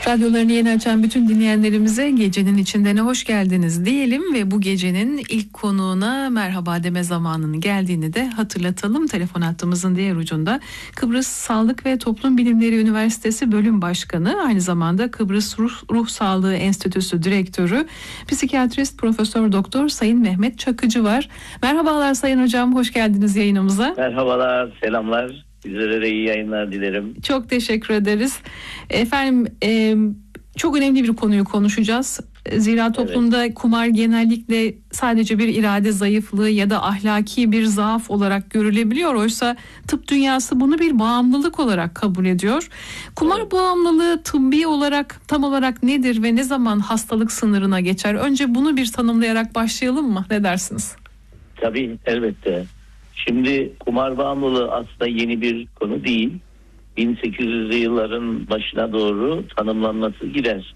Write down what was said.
Radyolarını yeni açan bütün dinleyenlerimize gecenin içindene hoş geldiniz diyelim ve bu gecenin ilk konuğuna merhaba deme zamanının geldiğini de hatırlatalım. Telefon hattımızın diğer ucunda Kıbrıs Sağlık ve Toplum Bilimleri Üniversitesi Bölüm Başkanı, aynı zamanda Kıbrıs Ruh Sağlığı Enstitüsü Direktörü, psikiyatrist Profesör Doktor Sayın Mehmet Çakıcı var. Merhabalar Sayın Hocam, hoş geldiniz yayınımıza. Merhabalar, selamlar. Sizlere de iyi yayınlar dilerim. Çok teşekkür ederiz. Efendim çok önemli bir konuyu konuşacağız. Zira toplumda kumar genellikle sadece bir irade zayıflığı ya da ahlaki bir zaaf olarak görülebiliyor. Oysa tıp dünyası bunu bir bağımlılık olarak kabul ediyor. Kumar bağımlılığı tıbbi olarak tam olarak nedir ve ne zaman hastalık sınırına geçer? Önce bunu bir tanımlayarak başlayalım mı? Ne dersiniz? Tabii, elbette. Şimdi kumar bağımlılığı aslında yeni bir konu değil. 1800'lü yılların başına doğru tanımlanması gider.